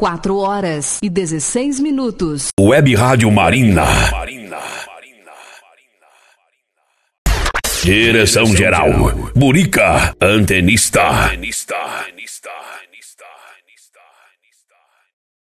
4h16. Web Rádio Marina. Direção geral, Burica, antenista.